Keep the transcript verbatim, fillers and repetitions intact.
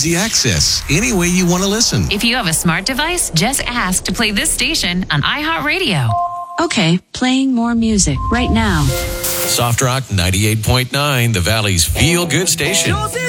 easy access, any way you want to listen. If you have a smart device, just ask to play this station on iHeartRadio. Okay, playing more music right now. Soft Rock ninety-eight point nine, the Valley's feel-good station.